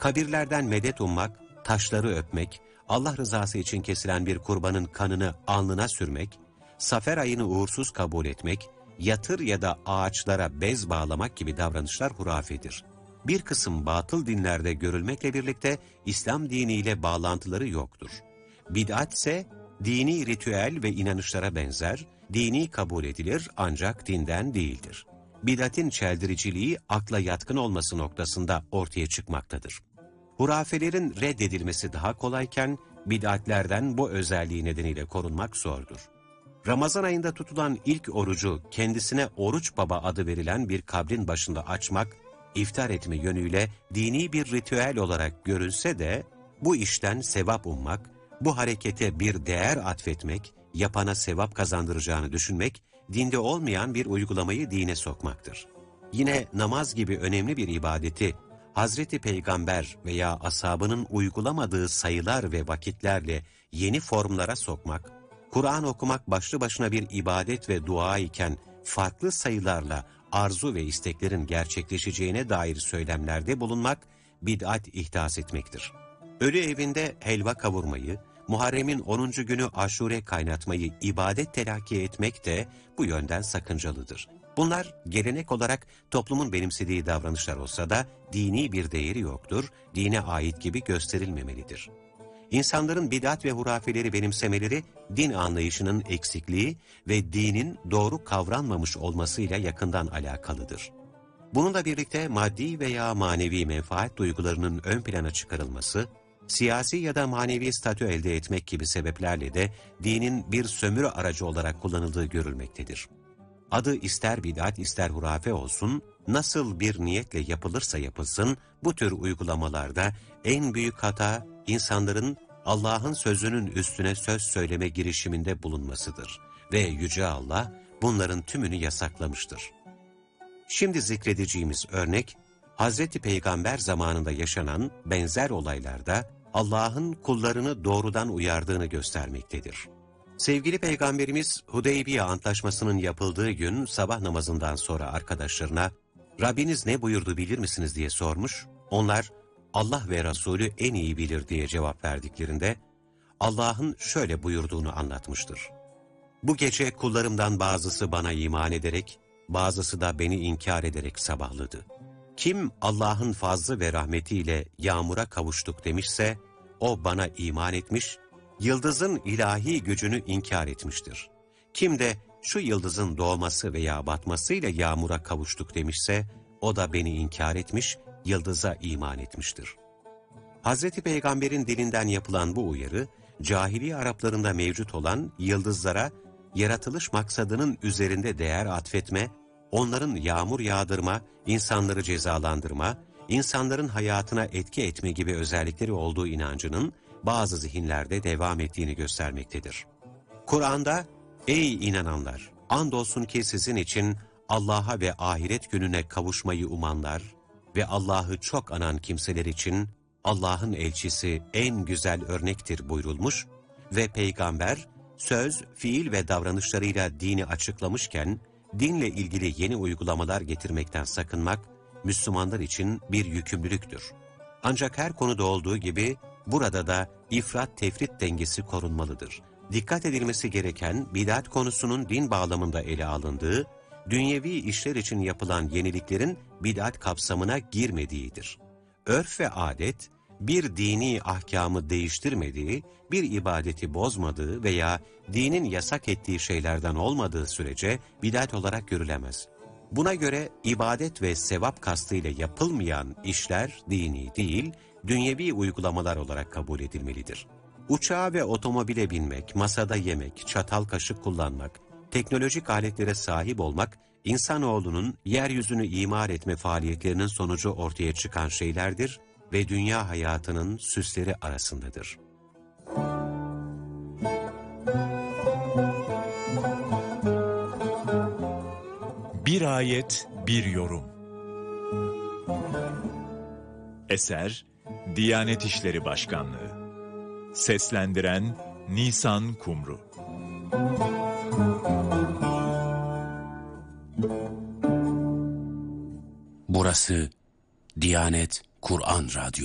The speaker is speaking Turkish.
Kabirlerden medet ummak, taşları öpmek, Allah rızası için kesilen bir kurbanın kanını alnına sürmek, safer ayını uğursuz kabul etmek, yatır ya da ağaçlara bez bağlamak gibi davranışlar hurafedir. Bir kısım batıl dinlerde görülmekle birlikte İslam diniyle bağlantıları yoktur. Bid'at ise dini ritüel ve inanışlara benzer, dini kabul edilir ancak dinden değildir. Bid'atin çeldiriciliği akla yatkın olması noktasında ortaya çıkmaktadır. Hurafelerin reddedilmesi daha kolayken, bid'atlerden bu özelliği nedeniyle korunmak zordur. Ramazan ayında tutulan ilk orucu kendisine Oruç Baba adı verilen bir kabrin başında açmak, iftar etme yönüyle dini bir ritüel olarak görülse de, bu işten sevap ummak, bu harekete bir değer atfetmek, yapana sevap kazandıracağını düşünmek, dinde olmayan bir uygulamayı dine sokmaktır. Yine namaz gibi önemli bir ibadeti, Hazreti Peygamber veya ashabının uygulamadığı sayılar ve vakitlerle yeni formlara sokmak, Kur'an okumak başlı başına bir ibadet ve dua iken farklı sayılarla arzu ve isteklerin gerçekleşeceğine dair söylemlerde bulunmak, bid'at ihdas etmektir. Ölü evinde helva kavurmayı, Muharrem'in 10. günü aşure kaynatmayı ibadet telakki etmek de bu yönden sakıncalıdır. Bunlar gelenek olarak toplumun benimsediği davranışlar olsa da dini bir değeri yoktur, dine ait gibi gösterilmemelidir. İnsanların bid'at ve hurafeleri benimsemeleri, din anlayışının eksikliği ve dinin doğru kavranmamış olmasıyla yakından alakalıdır. Bununla birlikte maddi veya manevi menfaat duygularının ön plana çıkarılması, siyasi ya da manevi statü elde etmek gibi sebeplerle de dinin bir sömürü aracı olarak kullanıldığı görülmektedir. Adı ister bid'at ister hurafe olsun, nasıl bir niyetle yapılırsa yapılsın, bu tür uygulamalarda en büyük hata insanların Allah'ın sözünün üstüne söz söyleme girişiminde bulunmasıdır ve Yüce Allah bunların tümünü yasaklamıştır. Şimdi zikredeceğimiz örnek, Hazreti Peygamber zamanında yaşanan benzer olaylarda Allah'ın kullarını doğrudan uyardığını göstermektedir. Sevgili Peygamberimiz Hudeybiye Antlaşması'nın yapıldığı gün sabah namazından sonra arkadaşlarına "Rabbiniz ne buyurdu bilir misiniz?" diye sormuş. Onlar "Allah ve Resulü en iyi bilir" diye cevap verdiklerinde Allah'ın şöyle buyurduğunu anlatmıştır. "Bu gece kullarımdan bazısı bana iman ederek, bazısı da beni inkar ederek sabahladı. Kim Allah'ın fazlı ve rahmetiyle yağmura kavuştuk demişse, o bana iman etmiş, yıldızın ilahi gücünü inkar etmiştir. Kim de şu yıldızın doğması veya batmasıyla yağmura kavuştuk demişse, o da beni inkar etmiş, yıldıza iman etmiştir." Hazreti Peygamber'in dilinden yapılan bu uyarı, cahiliye Araplarında mevcut olan yıldızlara yaratılış maksadının üzerinde değer atfetme, onların yağmur yağdırma, insanları cezalandırma, insanların hayatına etki etme gibi özellikleri olduğu inancının bazı zihinlerde devam ettiğini göstermektedir. Kur'an'da, "Ey inananlar! Andolsun ki sizin için Allah'a ve ahiret gününe kavuşmayı umanlar ve Allah'ı çok anan kimseler için Allah'ın elçisi en güzel örnektir" buyurulmuş ve Peygamber, söz, fiil ve davranışlarıyla dini açıklamışken, dinle ilgili yeni uygulamalar getirmekten sakınmak, Müslümanlar için bir yükümlülüktür. Ancak her konuda olduğu gibi, burada da ifrat tefrit dengesi korunmalıdır. Dikkat edilmesi gereken bid'at konusunun din bağlamında ele alındığı, dünyevi işler için yapılan yeniliklerin bid'at kapsamına girmediğidir. Örf ve adet, bir dini ahkamı değiştirmediği, bir ibadeti bozmadığı veya dinin yasak ettiği şeylerden olmadığı sürece bid'at olarak görülemez. Buna göre ibadet ve sevap kastıyla yapılmayan işler dini değil, dünyevi uygulamalar olarak kabul edilmelidir. Uçağa ve otomobile binmek, masada yemek, çatal kaşık kullanmak, teknolojik aletlere sahip olmak, insanoğlunun yeryüzünü imar etme faaliyetlerinin sonucu ortaya çıkan şeylerdir ve dünya hayatının süsleri arasındadır. Bir ayet, bir yorum. Eser, Diyanet İşleri Başkanlığı. Seslendiren Nisan Kumru. Burası Diyanet Kur'an Radyo.